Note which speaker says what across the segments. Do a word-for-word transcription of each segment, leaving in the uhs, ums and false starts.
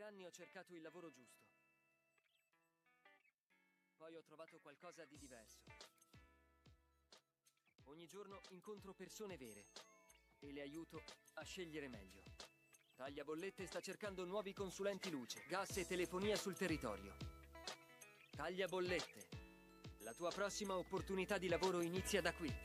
Speaker 1: anni ho cercato il lavoro giusto. Poi ho trovato qualcosa di diverso. Ogni giorno incontro persone vere e le aiuto a scegliere meglio. Tagliabollette sta cercando nuovi consulenti luce, gas e telefonia sul territorio. Tagliabollette. La tua prossima opportunità di lavoro inizia da qui.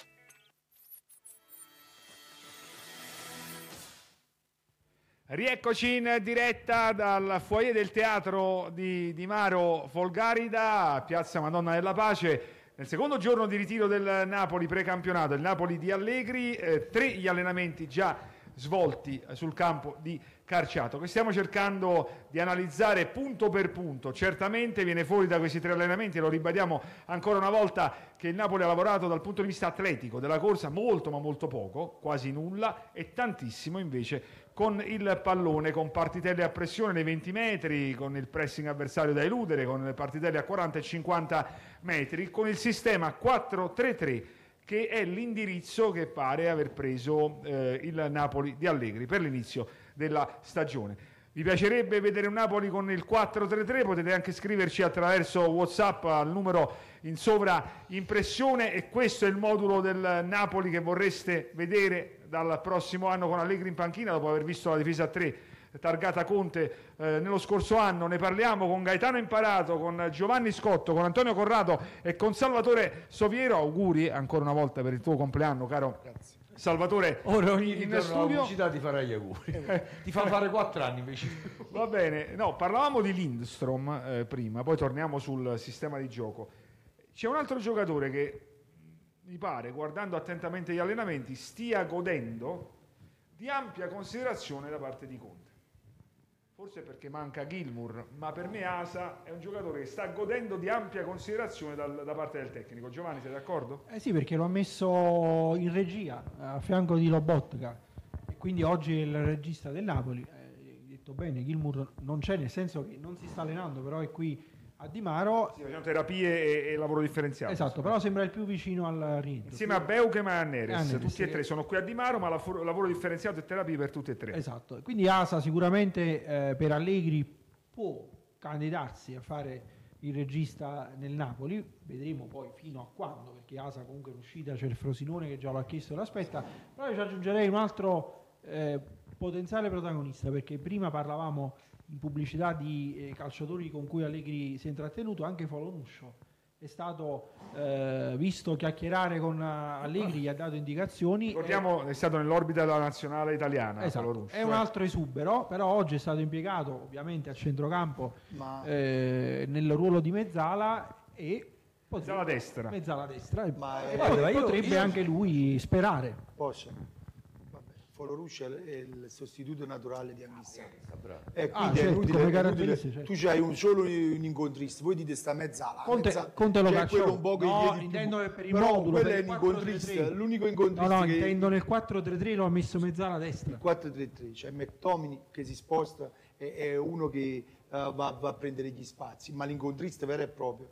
Speaker 2: Rieccoci in diretta dal foyer del teatro di Di Maro Folgarida, Piazza Madonna della Pace, nel secondo giorno di ritiro del Napoli precampionato, il Napoli di Allegri, eh, tre gli allenamenti già svolti sul campo di Carciato, che stiamo cercando di analizzare punto per punto. Certamente viene fuori da questi tre allenamenti, lo ribadiamo ancora una volta, che il Napoli ha lavorato dal punto di vista atletico della corsa molto ma molto poco, quasi nulla, e tantissimo invece con il pallone, con partitelle a pressione nei venti metri, con il pressing avversario da eludere, con le partitelle a quaranta e cinquanta metri, con il sistema quattro tre tre, che è l'indirizzo che pare aver preso eh, il Napoli di Allegri per l'inizio della stagione. Vi piacerebbe vedere un Napoli con il quattro tre tre? Potete anche scriverci attraverso WhatsApp al numero in sovraimpressione, e questo è il modulo del Napoli che vorreste vedere dal prossimo anno con Allegri in panchina, dopo aver visto la difesa a tre targata Conte eh, nello scorso anno. Ne parliamo con Gaetano Imparato, con Giovanni Scotto, con Antonio Corrado e con Salvatore Soviero. Auguri ancora una volta per il tuo compleanno, caro
Speaker 3: Grazie.
Speaker 2: Salvatore.
Speaker 3: Ora ogni
Speaker 2: in
Speaker 3: ritorno alla
Speaker 2: studio
Speaker 3: pubblicità ti farà gli auguri. Ti fa fare quattro anni invece.
Speaker 2: Va bene, no, parlavamo di Lindstrom eh, prima, poi torniamo sul sistema di gioco. C'è un altro giocatore che mi pare, guardando attentamente gli allenamenti, stia godendo di ampia considerazione da parte di Conte. Forse perché manca Gilmour, ma per me Asa è un giocatore che sta godendo di ampia considerazione dal, da parte del tecnico. Giovanni, sei d'accordo?
Speaker 4: Eh sì, perché lo ha messo in regia a fianco di Lobotka, e quindi oggi è il regista del Napoli. Eh, hai detto bene, Gilmour non c'è, nel senso che non si sta allenando, però è qui a Di Maro.
Speaker 2: Sì, facciamo terapie e, e lavoro differenziato.
Speaker 4: Esatto, però sembra il più vicino al rientro.
Speaker 2: Insieme a Beukema e a Neres,
Speaker 4: a Neres,
Speaker 2: tutti e
Speaker 4: sì.
Speaker 2: tre sono qui a Di Maro, ma lavoro, lavoro differenziato e terapie per tutti e tre.
Speaker 4: Esatto, quindi Asa sicuramente eh, per Allegri può candidarsi a fare il regista nel Napoli, vedremo poi fino a quando, perché Asa comunque in uscita c'è il Frosinone che già l'ha chiesto e l'aspetta. Però io ci aggiungerei un altro eh, potenziale protagonista, perché prima parlavamo in pubblicità di eh, calciatori con cui Allegri si è intrattenuto. Anche Folonuscio è stato eh, visto chiacchierare con Allegri, gli ha dato indicazioni.
Speaker 2: Ricordiamo, è stato nell'orbita della nazionale italiana.
Speaker 4: Esatto,
Speaker 2: Folonuscio,
Speaker 4: è un altro esubero, però oggi è stato impiegato ovviamente a centrocampo,
Speaker 5: Ma-
Speaker 4: eh, nel ruolo di mezzala e potrebbe-
Speaker 2: Mezzala destra.
Speaker 4: mezzala destra.
Speaker 5: Ma,
Speaker 4: E
Speaker 5: eh,
Speaker 4: poi
Speaker 3: allora, io-
Speaker 4: potrebbe
Speaker 3: io-
Speaker 4: anche lui sperare.
Speaker 5: Posso? Vabbè, Foloruscio è il sostituto naturale di Anghissà.
Speaker 3: Bravo.
Speaker 5: E
Speaker 4: Ah,
Speaker 5: quindi
Speaker 4: certo,
Speaker 5: è inutile,
Speaker 4: come
Speaker 5: è inutile.
Speaker 4: caratteristiche, certo.
Speaker 5: Tu c'hai un, solo un incontrista, voi dite sta mezzala.
Speaker 4: Conte,
Speaker 5: mezzala,
Speaker 4: Conte lo
Speaker 5: cioè
Speaker 4: cacciò.
Speaker 5: quello un po' che
Speaker 4: No,
Speaker 5: chiedi più-
Speaker 4: intendo per il
Speaker 5: però
Speaker 4: modulo,
Speaker 5: quello
Speaker 4: per
Speaker 5: è
Speaker 4: il
Speaker 5: un
Speaker 4: quattro
Speaker 5: incontrista,
Speaker 4: tre tre.
Speaker 5: l'unico
Speaker 4: No,
Speaker 5: incontrista
Speaker 4: no,
Speaker 5: che
Speaker 4: intendo nel quattro tre tre lo ha messo mezzala destra.
Speaker 5: quattro tre tre, c'è McTominay che si sposta, è, è uno che uh, va, va a prendere gli spazi, ma l'incontrista vero e proprio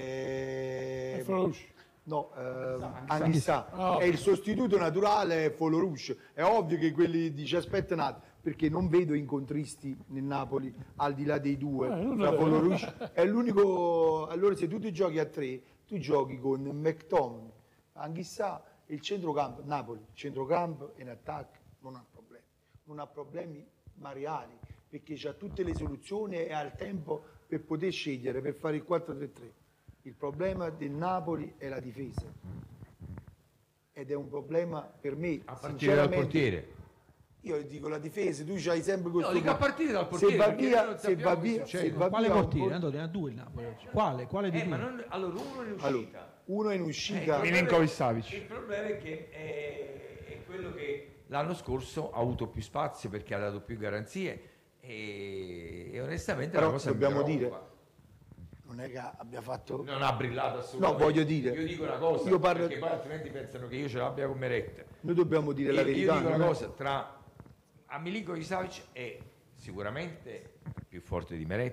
Speaker 5: è,
Speaker 6: È Foloruscio.
Speaker 5: No, eh,
Speaker 4: Anghissà.
Speaker 5: Anghissà.
Speaker 6: Oh.
Speaker 5: È il sostituto naturale, è Foloruscio. È ovvio che quelli dice aspetta un attimo, perché non vedo incontristi nel Napoli al di là dei due.
Speaker 6: Eh, non è
Speaker 5: fra
Speaker 6: vero.
Speaker 5: Foloruscio è l'unico. Allora, se tu ti giochi a tre, tu giochi con McTominay, Anghissà e il centrocampo. Napoli, centrocampo e in attacco non ha problemi, non ha problemi mariali, perché c'ha tutte le soluzioni e ha il tempo per poter scegliere, per fare il quattro tre tre. Il problema del Napoli è la difesa, ed è un problema per me,
Speaker 3: A partire dal
Speaker 5: sinceramente.
Speaker 3: portiere.
Speaker 5: Io dico la difesa, tu c'hai sempre questo.
Speaker 3: No, dico a partire dal portiere,
Speaker 5: Se va
Speaker 3: perché
Speaker 5: via,
Speaker 3: noi non
Speaker 5: se
Speaker 3: sappiamo
Speaker 5: va
Speaker 3: che
Speaker 5: via,
Speaker 3: succede.
Speaker 5: se va
Speaker 4: Quale
Speaker 5: via un
Speaker 4: portiere?
Speaker 5: po'-
Speaker 4: Antonio, ne ha due il Napoli oggi. Quale? Quale di
Speaker 3: Eh, ma
Speaker 4: due?
Speaker 3: non, allora uno in uscita.
Speaker 5: Allora, uno è in
Speaker 3: Eh,
Speaker 5: uscita.
Speaker 3: il problema-
Speaker 2: Milinkovic-Savic.
Speaker 3: Il problema è che è, è quello che l'anno scorso ha avuto più spazio perché ha dato più garanzie e, e onestamente
Speaker 5: Però
Speaker 3: la cosa mi
Speaker 5: dobbiamo
Speaker 3: preoccupa.
Speaker 5: dire, non è che abbia fatto.
Speaker 3: Non ha brillato assolutamente.
Speaker 5: No, voglio dire,
Speaker 3: Io dico una cosa,
Speaker 5: io parlo-
Speaker 3: perché poi altrimenti pensano che io ce l'abbia come Meret.
Speaker 5: Noi dobbiamo dire la
Speaker 3: Io-
Speaker 5: verità.
Speaker 3: Io dico
Speaker 5: non
Speaker 3: una
Speaker 5: è-
Speaker 3: cosa, tra a Milinkovic-Savic è sicuramente più forte di Meret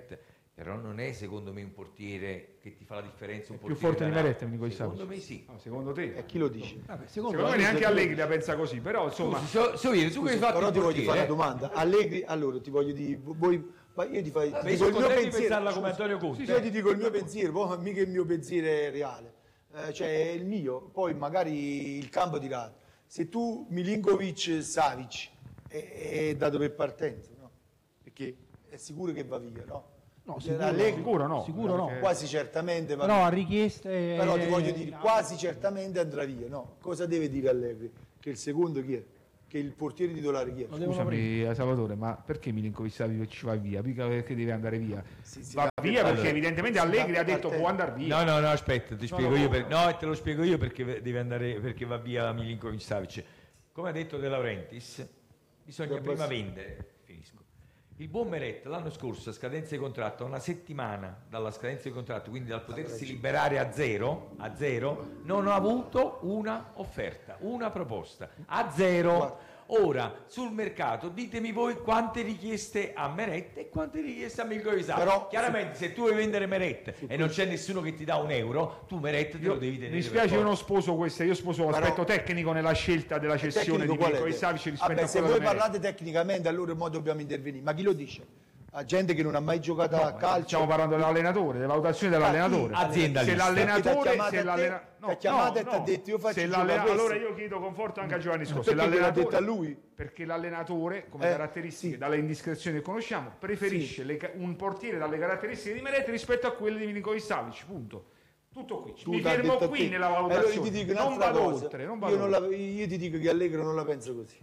Speaker 3: però non è secondo me un portiere che ti fa la differenza. Un
Speaker 2: È più
Speaker 3: portiere
Speaker 2: forte di
Speaker 3: da-
Speaker 2: Meret, Milinkovic
Speaker 3: secondo
Speaker 2: Savic.
Speaker 3: me sì.
Speaker 2: No, secondo te?
Speaker 5: E chi lo dice?
Speaker 4: Vabbè,
Speaker 2: Secondo
Speaker 4: secondo
Speaker 2: me
Speaker 4: me
Speaker 2: neanche Allegri la pensa così, però insomma...
Speaker 3: Scusi, so, so io, tu che hai fatto
Speaker 5: Però
Speaker 3: il
Speaker 5: ti voglio
Speaker 3: portiere,
Speaker 5: fare una
Speaker 3: eh?
Speaker 5: domanda. Allegri, allora ti voglio dire, voi, ma io ti fai,
Speaker 3: Vabbè,
Speaker 5: ti dico
Speaker 3: sono
Speaker 5: il mio
Speaker 3: contento di
Speaker 5: pensiero.
Speaker 3: pensarla come Antonio Conte.
Speaker 5: Sì, io ti dico il mio pensiero, poi mica il mio pensiero è reale. Eh, cioè è il mio, poi magari il campo dirà. Se tu Milinkovic Savic è, è dato per partenza, no? Perché è sicuro che va via, no?
Speaker 4: No,
Speaker 5: Cioè,
Speaker 4: sicuro,
Speaker 5: Allegri-
Speaker 2: Sicuro no.
Speaker 4: Sicuro no.
Speaker 2: Perché-
Speaker 5: Quasi certamente va
Speaker 4: Però
Speaker 5: via.
Speaker 4: a richieste...
Speaker 5: Però ti voglio dire, quasi certamente andrà via, no? Cosa deve dire Allegri? Che il secondo chi è? Che il portiere titolare chi è?
Speaker 4: Lo devono prendere.
Speaker 2: Scusami, Salvatore, ma perché Milinkovic Savic va via? Mica perché deve andare via.
Speaker 5: Sì, sì,
Speaker 2: va
Speaker 5: da-
Speaker 2: via perché
Speaker 3: allora,
Speaker 2: evidentemente
Speaker 5: sì,
Speaker 2: Allegri
Speaker 5: da-
Speaker 2: ha detto
Speaker 5: da-
Speaker 2: può andare via.
Speaker 3: No, no, no, aspetta, ti spiego
Speaker 2: no,
Speaker 3: io.
Speaker 2: no.
Speaker 3: Per... No, te lo spiego io perché deve andare, perché va via Milinkovic Savic. Come ha detto De Laurentiis, bisogna
Speaker 5: Da
Speaker 3: prima
Speaker 5: bas-
Speaker 3: vendere. Finisco. Il buon Meret l'anno scorso a scadenza di contratto, a una settimana dalla scadenza di contratto, quindi dal potersi liberare a zero, a zero, non ha avuto una offerta, una proposta, a zero. Ora, sul mercato, ditemi voi quante richieste a Meret e quante richieste a Milinkovic Savic.
Speaker 5: Però-
Speaker 3: Chiaramente, se tu vuoi vendere Meret e non c'è nessuno che ti dà un euro, tu Meret te lo devi tenere.
Speaker 2: Mi
Speaker 3: per
Speaker 2: spiace, io
Speaker 3: forza.
Speaker 2: non sposo questa, io sposo
Speaker 5: Però-
Speaker 2: l'aspetto tecnico nella scelta della cessione di
Speaker 5: Tecnico qual è?
Speaker 2: Milinkovic Savic rispetto
Speaker 5: Vabbè,
Speaker 2: a
Speaker 5: se
Speaker 2: quella
Speaker 5: voi
Speaker 2: di Meret.
Speaker 5: parlate tecnicamente allora mo dobbiamo intervenire, ma chi lo dice? A gente che non ha mai giocato a calcio.
Speaker 2: Stiamo parlando dell'allenatore, delle valutazioni dell'allenatore.
Speaker 5: Ah,
Speaker 3: aziendalista.
Speaker 2: Se l'allenatore,
Speaker 5: Che t'ha chiamato
Speaker 2: se
Speaker 5: a te,
Speaker 2: l'allena-
Speaker 5: t'ha chiamato e t'ha detto, io faccio
Speaker 2: se
Speaker 5: giocare
Speaker 2: l'allena-
Speaker 5: questo.
Speaker 2: allora io chiedo conforto anche a Giovanni Scotti.
Speaker 5: Perché
Speaker 2: Se
Speaker 5: gliel'ha
Speaker 2: l'allenatore-
Speaker 5: detto a lui?
Speaker 2: Perché l'allenatore, come
Speaker 5: Eh,
Speaker 2: caratteristiche,
Speaker 5: sì.
Speaker 2: dalle indiscrezioni che conosciamo, preferisce le ca- un portiere dalle caratteristiche di Meret rispetto a quelle di Milinkovic Savic. Punto. Tutto qui.
Speaker 5: Tu
Speaker 2: Mi
Speaker 5: t'ha
Speaker 2: fermo
Speaker 5: detto a
Speaker 2: qui
Speaker 5: te.
Speaker 2: nella
Speaker 5: E allora
Speaker 2: valutazione.
Speaker 5: io ti dico
Speaker 2: non
Speaker 5: un'altra
Speaker 2: vado
Speaker 5: cosa.
Speaker 2: oltre. Non vado
Speaker 5: io, non
Speaker 2: oltre.
Speaker 5: la- io ti dico che Allegro non la pensa così.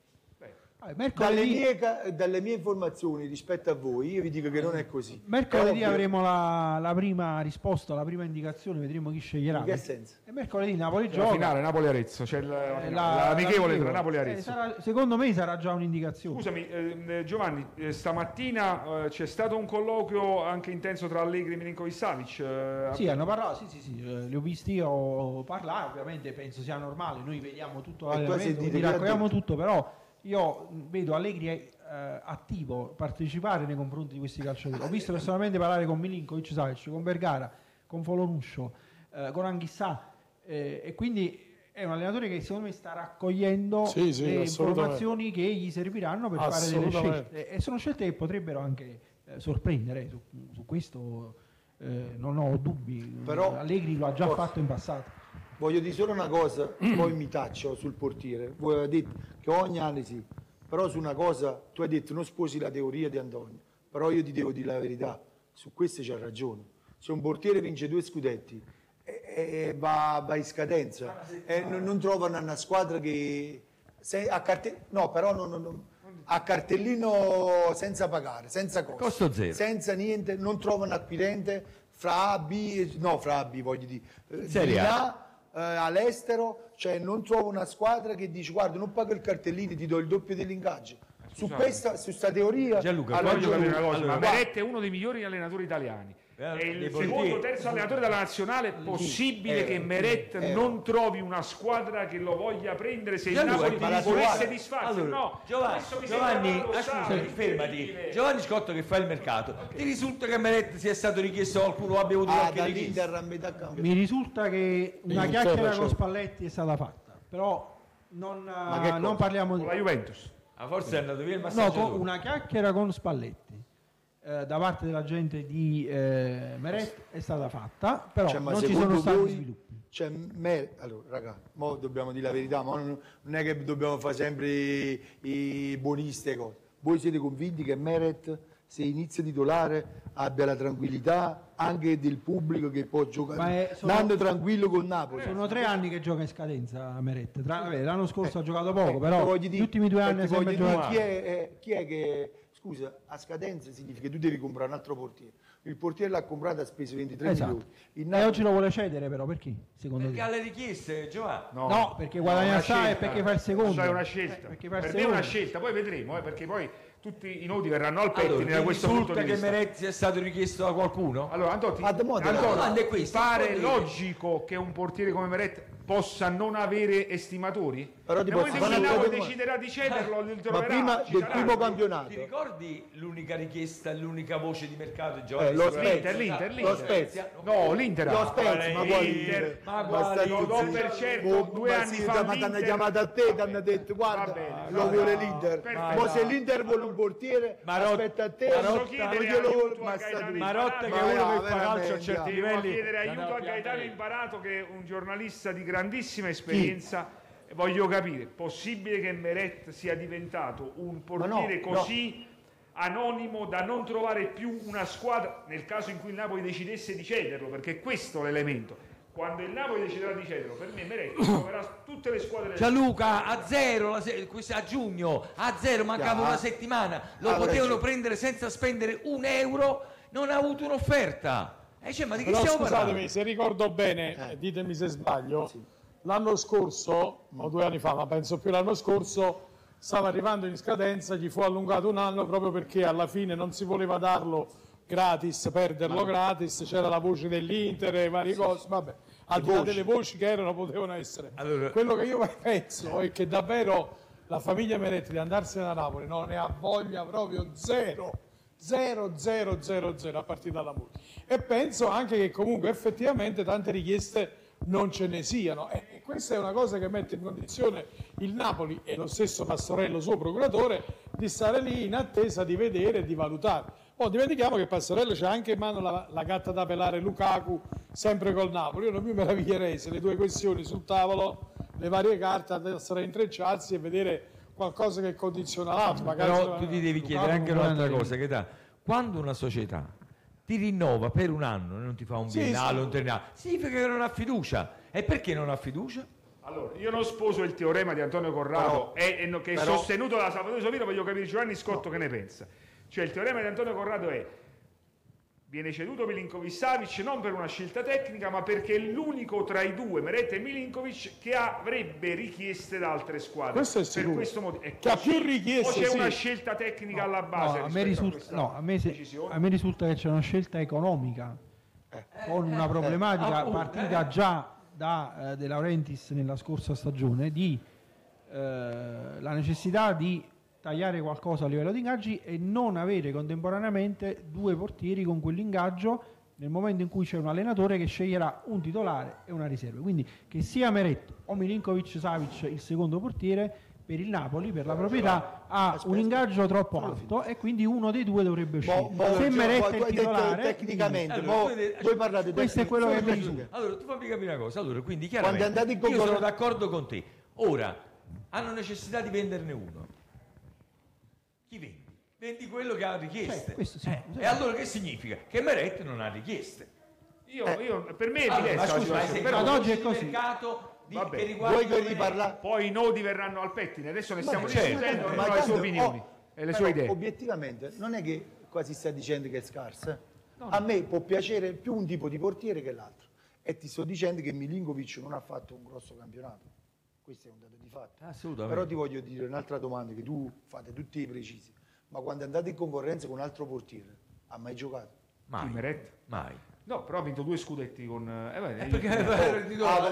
Speaker 4: Vabbè,
Speaker 5: Dalle
Speaker 4: mercoledì,
Speaker 5: mie, ca- dalle mie informazioni rispetto a voi, io vi dico che non è così.
Speaker 4: mercoledì
Speaker 5: È ovvio.
Speaker 4: avremo la, la prima risposta, la prima indicazione, vedremo chi sceglierà.
Speaker 5: In che senso?
Speaker 4: E mercoledì Napoli
Speaker 2: La
Speaker 4: gioca.
Speaker 2: finale Napoli-Arezzo, c'è il- la,
Speaker 4: Eh,
Speaker 2: finale,
Speaker 4: la-
Speaker 2: l'amichevole
Speaker 4: l'amichevole.
Speaker 2: tra Napoli e
Speaker 4: Eh,
Speaker 2: Arezzo.
Speaker 4: sarà- secondo me sarà già un'indicazione.
Speaker 2: Scusami, eh, Giovanni, eh, stamattina eh, c'è stato un colloquio anche intenso tra Allegri e Milinkovic Savic. eh,
Speaker 4: Sì, hanno parlato, sì, sì, sì, eh, li ho visti io parlare, ovviamente penso sia normale, noi vediamo tutto
Speaker 5: E poi
Speaker 4: l'allenamento,
Speaker 5: sentite
Speaker 4: quindi
Speaker 5: chi ha
Speaker 4: raccogliamo
Speaker 5: detto.
Speaker 4: tutto, però io vedo Allegri eh, attivo, partecipare nei confronti di questi calciatori. Ho visto personalmente parlare con Milinkovic Savic, con Vergara, con Folonuscio, eh, con Anghissà, eh, e quindi è un allenatore che secondo me sta raccogliendo
Speaker 6: Sì, sì,
Speaker 4: le
Speaker 6: assolutamente.
Speaker 4: informazioni che gli serviranno per fare delle
Speaker 6: Assolutamente.
Speaker 4: scelte, e sono scelte che potrebbero anche eh, sorprendere, su, su questo eh, non ho dubbi.
Speaker 5: Però-
Speaker 4: Allegri lo ha già
Speaker 5: Forse.
Speaker 4: fatto in passato.
Speaker 5: Voglio dire solo una cosa, poi mi taccio sul portiere. Voi avete detto che ogni anno sì, però su una cosa tu hai detto non sposi la teoria di Antonio, però io ti devo dire la verità, su questo c'ha ragione. Se un portiere vince due scudetti e, e va, va in scadenza e non, non trovano una squadra che se, a carte- no, però non, non- non- a cartellino senza pagare, senza costo,
Speaker 3: Costo zero.
Speaker 5: senza niente, non trovano acquirente fra A, B, no fra A, B voglio dire, eh,
Speaker 3: Serie
Speaker 5: di
Speaker 3: A.
Speaker 5: là, eh, all'estero, cioè non trovo una squadra che dice guarda non pago il cartellino, ti do il doppio dell'ingaggio. Su
Speaker 2: Scusate.
Speaker 5: questa, su sta teoria
Speaker 3: Gianluca,
Speaker 5: ha
Speaker 2: Voglio
Speaker 5: ragione
Speaker 2: capire
Speaker 5: lui.
Speaker 2: una cosa,
Speaker 3: Allora,
Speaker 2: ma
Speaker 5: guarda,
Speaker 2: Meret è uno dei migliori allenatori italiani.
Speaker 3: Eh,
Speaker 2: È il
Speaker 3: dei
Speaker 2: secondo o
Speaker 3: portieri.
Speaker 2: terzo allenatore della nazionale. È possibile
Speaker 5: Eh,
Speaker 2: che Meret
Speaker 5: eh,
Speaker 2: non trovi una squadra che lo voglia prendere se il
Speaker 3: Gianluca,
Speaker 2: Napoli
Speaker 5: ma la
Speaker 2: volesse
Speaker 5: sua-
Speaker 2: disfarsi?
Speaker 3: Allora,
Speaker 2: No,
Speaker 3: Giovanni,
Speaker 2: questo mi
Speaker 3: Giovanni,
Speaker 2: sembra paradossale,
Speaker 3: ascoltami, fermati.
Speaker 2: incredibile.
Speaker 3: Giovanni Scotto che fa il mercato. Ti risulta che Meret sia stato richiesto qualcuno abbia avuto
Speaker 5: ah,
Speaker 3: qualche
Speaker 5: dall'Inter
Speaker 3: richiesta?
Speaker 5: a metà campo.
Speaker 4: Mi risulta che una
Speaker 6: Inghilterra,
Speaker 4: chiacchiera
Speaker 6: certo.
Speaker 4: con Spalletti è stata fatta, però non,
Speaker 5: Ma che
Speaker 4: eh, non
Speaker 5: cosa?
Speaker 4: parliamo di...
Speaker 2: Con la Juventus.
Speaker 3: Ah, forse è andato via il
Speaker 4: No,
Speaker 3: massaggiatore.
Speaker 4: con una chiacchiera con Spalletti eh, da parte della gente di eh, Meret è stata fatta, però
Speaker 5: Cioè, ma
Speaker 4: non ci
Speaker 5: secondo
Speaker 4: sono stati
Speaker 5: voi-
Speaker 4: sviluppi.
Speaker 5: Cioè, me- allora, raga, mo dobbiamo dire la verità, ma non, non è che dobbiamo fare sempre i, i buonisti e cose. Voi siete convinti che Meret, se inizia titolare, abbia la tranquillità anche del pubblico che può
Speaker 4: Ma
Speaker 5: giocare
Speaker 4: è- sono-
Speaker 5: andando tranquillo con Napoli?
Speaker 4: Sono tre anni che gioca in scadenza Meret. Tra- vabbè, l'anno scorso
Speaker 5: Eh,
Speaker 4: ha giocato poco,
Speaker 5: eh, ti
Speaker 4: però
Speaker 5: voglio
Speaker 4: gli
Speaker 5: dire-
Speaker 4: ultimi due
Speaker 5: eh,
Speaker 4: anni
Speaker 5: ti
Speaker 4: ha sempre
Speaker 5: voglio dire,
Speaker 4: giocato.
Speaker 5: chi è, eh, chi è che, scusa, a scadenza significa che tu devi comprare un altro portiere. Il portiere l'ha comprato, ha speso ventitré
Speaker 4: Esatto.
Speaker 5: milioni. Il
Speaker 4: E
Speaker 5: Napoli-
Speaker 4: oggi lo vuole cedere, però perché? Secondo
Speaker 3: Perché
Speaker 4: te?
Speaker 3: alle richieste, Giovanni.
Speaker 4: No, perché guadagna
Speaker 2: una
Speaker 4: assai e
Speaker 2: scelta.
Speaker 4: perché fa il secondo.
Speaker 2: Cioè, è una scelta.
Speaker 4: Eh, perché fa il
Speaker 2: per me è
Speaker 4: secondo.
Speaker 2: una scelta, poi vedremo, eh, perché poi tutti i nodi verranno al
Speaker 3: Allora,
Speaker 2: pettine da
Speaker 3: ti
Speaker 2: questo punto
Speaker 3: risulta
Speaker 2: di
Speaker 3: che
Speaker 2: vista.
Speaker 3: Meret sia stato richiesto da qualcuno?
Speaker 2: Allora, Antonio, ti,
Speaker 5: Ah, mo-
Speaker 2: Antonio,
Speaker 5: la
Speaker 3: domanda è
Speaker 2: ti
Speaker 3: questa,
Speaker 2: pare
Speaker 3: rispondi.
Speaker 2: logico che un portiere come Meret possa non avere estimatori?
Speaker 5: Però ti
Speaker 2: E
Speaker 5: posso
Speaker 2: poi
Speaker 5: fare
Speaker 2: se il
Speaker 5: un'altra
Speaker 2: Napoli
Speaker 5: domanda.
Speaker 2: deciderà di cederlo, li
Speaker 5: Ma
Speaker 2: troverà,
Speaker 5: prima
Speaker 2: ci
Speaker 5: del
Speaker 2: sarà.
Speaker 5: primo campionato,
Speaker 3: Ti ricordi l'unica richiesta, l'unica voce di mercato di
Speaker 5: eh,
Speaker 3: Giovanni
Speaker 5: lo
Speaker 2: L'Inter,
Speaker 5: Spezia,
Speaker 2: l'Inter,
Speaker 5: lo
Speaker 2: l'Inter.
Speaker 5: Spezia.
Speaker 2: No, l'Inter.
Speaker 5: Lo
Speaker 2: ha-
Speaker 5: Spezia, ma quale
Speaker 2: l'Inter.
Speaker 5: Inter?
Speaker 3: Ma
Speaker 5: Ma
Speaker 3: quale
Speaker 5: stai
Speaker 2: Lo do
Speaker 5: zitto.
Speaker 2: per certo,
Speaker 5: Oh,
Speaker 2: due
Speaker 5: ma
Speaker 2: anni
Speaker 5: sì,
Speaker 2: fa
Speaker 5: ma ti hanno
Speaker 2: l'Inter-
Speaker 5: chiamato a te, ti hanno detto
Speaker 2: Va
Speaker 5: guarda,
Speaker 2: bene,
Speaker 5: lo
Speaker 2: va
Speaker 5: vuole
Speaker 2: bene.
Speaker 5: l'Inter.
Speaker 2: Perfetto.
Speaker 5: Ma se l'Inter vuole un portiere,
Speaker 3: Marotta-
Speaker 5: aspetta a te,
Speaker 2: Posso
Speaker 3: Marotta-
Speaker 2: chiedere
Speaker 5: non glielo
Speaker 2: aiuto
Speaker 5: ma
Speaker 2: a
Speaker 5: sta
Speaker 2: Gaetano
Speaker 5: tu.
Speaker 3: Marotta che
Speaker 2: Ma
Speaker 3: è uno
Speaker 5: no,
Speaker 3: che fa calcio a
Speaker 5: veramente,
Speaker 3: certi
Speaker 2: Devo
Speaker 3: livelli.
Speaker 2: chiedere aiuto
Speaker 3: No,
Speaker 2: a
Speaker 3: no,
Speaker 2: Gaetano
Speaker 3: piantare.
Speaker 2: Imparato, che è un giornalista di grandissima esperienza. E voglio capire, possibile che Meret sia diventato un portiere
Speaker 5: no,
Speaker 2: così anonimo da non trovare più una squadra nel caso in cui il Napoli decidesse di cederlo? Perché questo è l'elemento. Quando il Napoli deciderà di cederlo, per me Meret troverà tutte le squadre del
Speaker 3: Gianluca a zero la se- a giugno, a zero, mancava
Speaker 5: Ya.
Speaker 3: una settimana, lo
Speaker 5: Allora,
Speaker 3: potevano
Speaker 5: sì.
Speaker 3: prendere senza spendere un euro, non ha avuto un'offerta. E cioè, ma di che
Speaker 6: Però
Speaker 3: stiamo
Speaker 6: scusatemi,
Speaker 3: parlando?
Speaker 6: se ricordo bene,
Speaker 5: Eh.
Speaker 6: ditemi se sbaglio,
Speaker 5: Sì.
Speaker 6: l'anno scorso, o due anni fa, ma penso più l'anno scorso, stava arrivando in scadenza, gli fu allungato un anno proprio perché alla fine non si voleva darlo gratis, perderlo gratis, c'era la voce dell'Inter e varie cose, vabbè, al di là
Speaker 5: voci.
Speaker 6: delle voci che erano potevano essere.
Speaker 3: Allora-
Speaker 6: Quello che io penso è che davvero la famiglia Meretti di andarsene a Napoli non ne ha voglia proprio zero. zero zero zero zero a partire dalla multa, e penso anche che comunque effettivamente tante richieste non ce ne siano, e e questa è una cosa che mette in condizione il Napoli e lo stesso Pastorello, suo procuratore, di stare lì in attesa di vedere e di valutare. Oh, dimentichiamo che Pastorello c'ha anche in mano la, la gatta da pelare Lukaku, sempre col Napoli. Io non mi meraviglierei se le due questioni sul tavolo, le varie carte andassero a intrecciarsi e vedere qualcosa che condiziona l'altro. Magari
Speaker 3: Però
Speaker 6: se-
Speaker 3: tu ti devi
Speaker 4: Lukaku
Speaker 3: chiedere anche
Speaker 4: non può
Speaker 3: un'altra
Speaker 4: andare
Speaker 3: cosa, che dà, quando una società ti rinnova per un anno e non ti fa un
Speaker 6: Sì,
Speaker 3: biennale
Speaker 6: sì.
Speaker 3: o un triennale, significa che non ha fiducia. E perché non ha fiducia?
Speaker 2: Allora, io non sposo il teorema di Antonio Corrado
Speaker 5: Però-
Speaker 2: e, e no- che è
Speaker 5: però-
Speaker 2: sostenuto da Salvatore Sovino, voglio capire Giovanni Scotto che ne pensa. Cioè il teorema di Antonio Corrado è: viene ceduto Milinkovic-Savic non per una scelta tecnica, ma perché è l'unico tra i due, Meret e Milinkovic, che avrebbe richieste da altre squadre.
Speaker 6: Questo è
Speaker 2: per
Speaker 6: sicuro.
Speaker 2: questo motivo. È
Speaker 6: Che ha
Speaker 2: così?
Speaker 6: più richieste,
Speaker 2: O c'è
Speaker 6: sì.
Speaker 2: una scelta tecnica alla base?
Speaker 4: No, a me,
Speaker 2: rispetto
Speaker 4: risulta,
Speaker 2: questa
Speaker 4: no, a, me se-
Speaker 2: decisione?
Speaker 4: a me risulta che c'è una scelta economica con una problematica
Speaker 3: appunto,
Speaker 4: partita
Speaker 3: eh.
Speaker 4: già da eh, De Laurentiis nella scorsa stagione di eh, la necessità di tagliare qualcosa a livello di ingaggi e non avere contemporaneamente due portieri con quell'ingaggio nel momento in cui c'è un allenatore che sceglierà un titolare e una riserva. Quindi che sia Meret o Milinkovic-Savic il secondo portiere, per il Napoli, per la proprietà, ha
Speaker 5: Aspetta,
Speaker 4: un ingaggio troppo
Speaker 5: fallo
Speaker 4: alto e quindi uno dei due dovrebbe uscire.
Speaker 5: Mo- mo-
Speaker 4: Se
Speaker 5: cioè,
Speaker 4: Meret
Speaker 5: poi
Speaker 4: è
Speaker 5: tu
Speaker 4: il
Speaker 5: hai detto
Speaker 4: titolare,
Speaker 5: tecnicamente,
Speaker 3: Allora,
Speaker 5: mo-
Speaker 3: voi-
Speaker 5: voi parlate
Speaker 4: questo è quello che mi risulta.
Speaker 3: Allora, tu fammi capire una cosa. Allora, quindi
Speaker 5: Quando
Speaker 3: chiaramente
Speaker 5: è andato in
Speaker 3: io sono
Speaker 5: concorrenza-
Speaker 3: d'accordo con te. Ora, hanno necessità di venderne uno. Chi vendi? Vendi quello che ha richieste.
Speaker 4: Cioè, questo sì,
Speaker 3: Eh,
Speaker 4: sì.
Speaker 3: E allora che significa? Che Meret non ha richieste.
Speaker 2: Io, io- per me è
Speaker 3: Allora,
Speaker 2: evidente
Speaker 3: ma
Speaker 2: la
Speaker 3: scusa, ma
Speaker 2: situazione,
Speaker 3: se
Speaker 2: però
Speaker 4: ad oggi è
Speaker 3: di
Speaker 4: così.
Speaker 3: mercato di,
Speaker 2: Vabbè.
Speaker 3: che riguarda
Speaker 5: Voi che
Speaker 3: Meret-
Speaker 5: riparla-
Speaker 2: poi i nodi verranno al pettine. Adesso ne stiamo
Speaker 5: certo,
Speaker 2: discutendo, ognuno
Speaker 5: ma
Speaker 2: ha le sue
Speaker 5: tanto-
Speaker 2: opinioni
Speaker 5: oh,
Speaker 2: e le
Speaker 5: però
Speaker 2: sue idee.
Speaker 5: Obiettivamente, non è che quasi stai dicendo che è scarsa. eh. A me può piacere più un tipo di portiere che l'altro. E ti sto dicendo che Milinkovic non ha fatto un grosso campionato. Questo è un dato di fatto.
Speaker 3: Assolutamente.
Speaker 5: Però ti voglio dire un'altra domanda che tu fate tutti i precisi. Ma quando andate in concorrenza con un altro portiere, ha mai giocato?
Speaker 3: Mai.
Speaker 2: Chi, Meret?
Speaker 3: Mai.
Speaker 2: No, però ha vinto due scudetti con... Eh, beh,
Speaker 3: Eh, perché
Speaker 2: io-
Speaker 3: ti do-
Speaker 5: Ah,